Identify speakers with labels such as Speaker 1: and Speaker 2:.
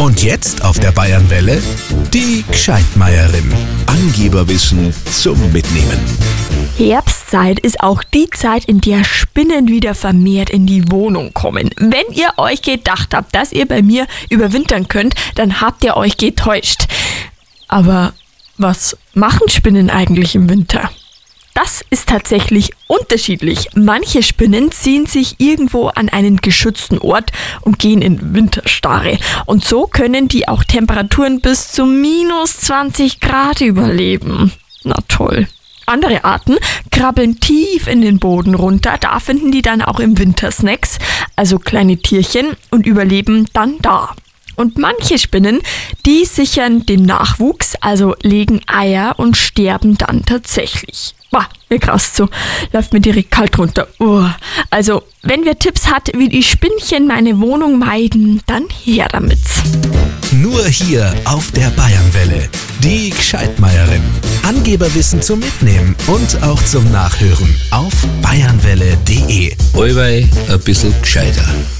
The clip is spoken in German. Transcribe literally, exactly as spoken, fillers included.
Speaker 1: Und jetzt auf der Bayernwelle die Gescheitmeierin. Angeberwissen zum Mitnehmen.
Speaker 2: Herbstzeit ist auch die Zeit, in der Spinnen wieder vermehrt in die Wohnung kommen. Wenn ihr euch gedacht habt, dass ihr bei mir überwintern könnt, dann habt ihr euch getäuscht. Aber was machen Spinnen eigentlich im Winter? Das ist tatsächlich unterschiedlich. Manche Spinnen ziehen sich irgendwo an einen geschützten Ort und gehen in Winterstarre. Und so können die auch Temperaturen bis zu minus zwanzig Grad überleben. Na toll. Andere Arten krabbeln tief in den Boden runter. Da finden die dann auch im Winter Snacks, also kleine Tierchen, und überleben dann da. Und manche Spinnen, die sichern den Nachwuchs, also legen Eier und sterben dann tatsächlich. Boah, mir graust so, läuft mir direkt kalt runter. Uh. Also, wenn wer Tipps hat, wie die Spinnchen meine Wohnung meiden, dann her damit.
Speaker 1: Nur hier auf der Bayernwelle. Die Gescheitmeierin. Angeberwissen zum Mitnehmen und auch zum Nachhören auf bayernwelle punkt de.
Speaker 3: Allweil ein bisschen gescheiter.